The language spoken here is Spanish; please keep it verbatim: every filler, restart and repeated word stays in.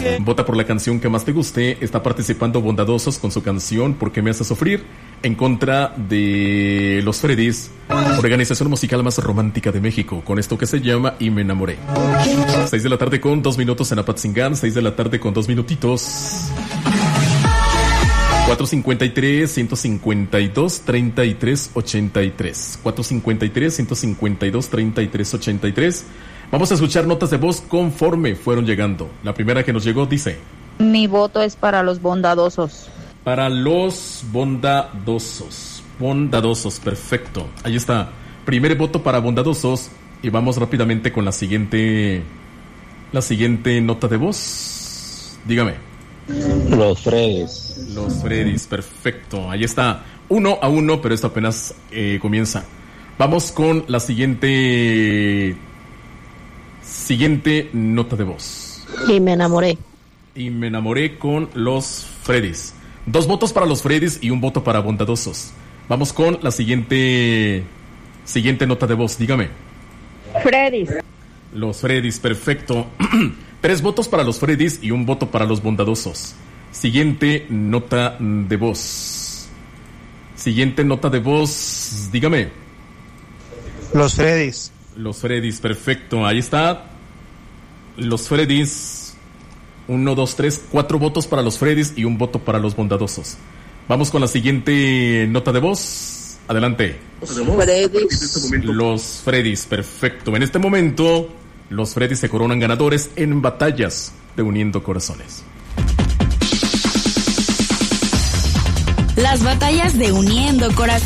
Vota por la canción que más te guste. Está participando Bondadosos con su canción ¿Por qué me hace sufrir? En contra de Los Freddys, organización musical más romántica de México, con esto que se llama Y me enamoré. seis de la tarde con dos minutos en Apatzingán, seis de la tarde con dos minutitos. cuatro cincuenta y tres, ciento cincuenta y dos, treinta y tres ochenta y tres. cuatro cincuenta y tres, ciento cincuenta y dos, treinta y tres ochenta y tres. Vamos a escuchar notas de voz conforme fueron llegando. La primera que nos llegó dice: mi voto es para los bondadosos. Para los bondadosos. Bondadosos, perfecto. Ahí está. Primer voto para bondadosos. Y vamos rápidamente con la siguiente. La siguiente nota de voz. Dígame. Los Freddys. Los Freddys, perfecto. Ahí está. Uno a uno, pero esto apenas eh, comienza. Vamos con la siguiente. Siguiente nota de voz. Y me enamoré. Y me enamoré con los Freddys. Dos votos para los Freddys y un voto para bondadosos. Vamos con la siguiente. Siguiente nota de voz, dígame. Freddys. Los Freddys, perfecto. Tres votos para los Freddys y un voto para los bondadosos. Siguiente nota de voz. Siguiente nota de voz, dígame. Los Freddys. Los Freddys, perfecto. Ahí está. Los Freddys. Uno, dos, tres, cuatro votos para los Freddys y un voto para los bondadosos. Vamos con la siguiente nota de voz. Adelante. Freddys. Los Freddys, perfecto. En este momento, los Freddys se coronan ganadores en batallas de Uniendo Corazones. Las batallas de Uniendo Corazones.